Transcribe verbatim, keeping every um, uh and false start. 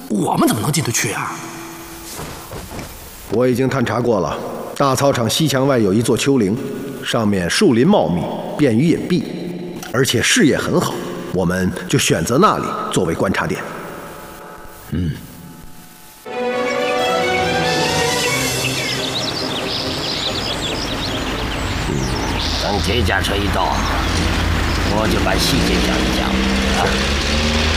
我们怎么能进得去啊？ 我已经探查过了，大操场西墙外有一座丘陵，上面树林茂密，便于隐蔽，而且视野很好，我们就选择那里作为观察点。 嗯。 等铁甲车一到，我就把细节讲一讲啊。